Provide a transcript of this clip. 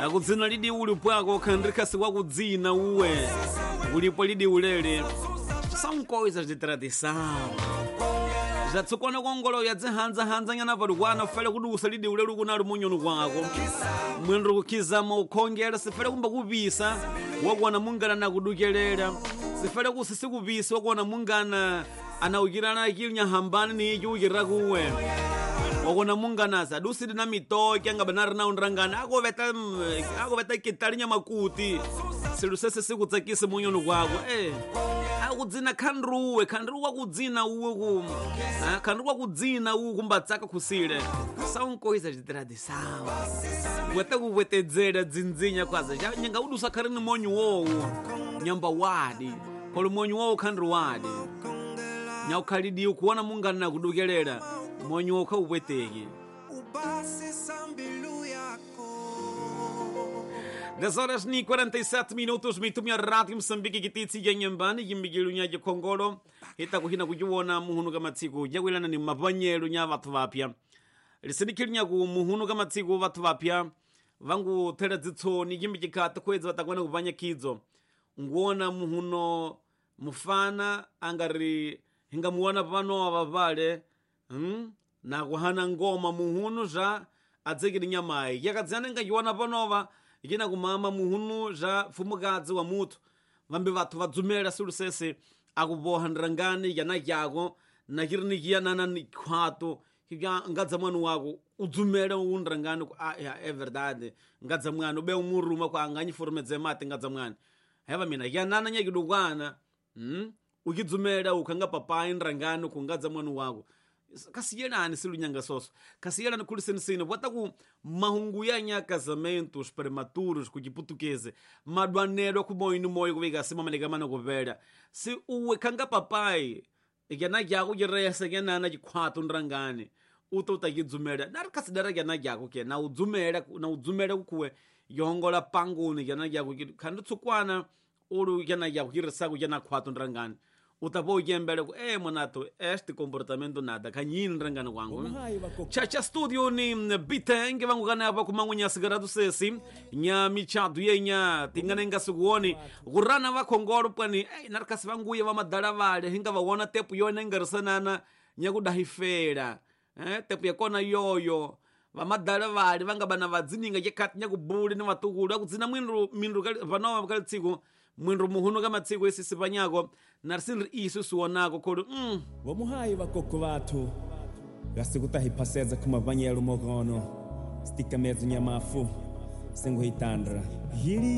akudzina lidi ulipwako khandrikasi wakudzina uwe ulipo lidi ulele são coisas de tradição zatsukwana kongolo yadzihanza nyana valuwana fele kudusa lidi ulele kunali munyunu kwako mwendro kukizama ukhongela sifele kumba kubisa wakuwana mungana na kudukelela sifele kusisi kubisa wakuwana mungana anaukirana akilinya hambani ni iki ukira kuwe wakona mungana sadusidi na mitoke anga banari na undrangana akoveta kitalinya makuti silusese sikutsakise munyonu kwako akudzina khandruwe wakudzina uwe khandru wakudzina uwe kumbatsaka khusile são coisas de tradição weta kuwetedzela dzindzinya kwaza nyanga udusa kharini monyu wowu nyamba wadi kolo monyu wowu khandru wadi nyaukhalidi ukuona mungana na kudukelela monyu wowu khauweteke 10h47 mitumia Rádio Moçambique kititsi yanyambani yimbigilunya ya Kongolo hita kuhina kujiwona muhunu kama tsiku yawilana ni mapanyelo nya vatu vapya lisinikilunya ku muhunu kama tsiku vatu vapya vangu tera dzitsoni yimbikikata kweza vatakwana kupanya kidzo nguona muhuno mufana angari hingamuona pano avavale na kuhana ngoma muhunu za adzekili nyamai yakadzana ngayiwana panova ikina kumama muhunu za fumukadzi wa mutu vambe vatu vadzumela sulusese akuboha ndrangani yana yako nakirinikia nana ni khwato kika ngadza mwanu wako udzumela undrangani ku é verdade ngadza mwana ube umuruma kwa anganyi formedze mate ngadza mwana heva mina yanana nyakidukwana ukidzumela ukhanga papai ndrangani ku ngadza mwanu wako kasiyelani silunyanga soso kasiyelani kulisenisini vota ku mahungu ya casamentos prematuros ku chiputukeze madwanelo ku moyo moyo kuvika sima malekamana kupela si uwe khanga papai ikana kyako kiresa kenana chikhwato ndrangani uta utakidzumela nari kasidara kyana kyako ke na udzumela kuwe yongola panguni kyana kyako khandi tsukwana ulu kyana kyako kiresako kyana khwato ndrangani utapo ukembele ku monato este comportamento nada kanyini ndrangana kwangu chacha studio ni bitenge vangu kana apa kumangunya sigaratu sesi nya michadu yenya tinganenga sikuoni kurana va Kongolo pani narikasi vanguye va madala vale hinga vaona tepu yona ingarisanana nya kudahifela tepu yakona yoyo va madala vale vanga bana vadzininga yekati nya kubuli ni vatukulu akudzina mindru vanova kali tsiku mwendro muhunu kama tsiku esisi panyako narisindri isu suonako kolo Vomuhayi vakoko vathu gasikutahipaseza kumavanyelo mogono stika mezu nyamafu senguhitandra hili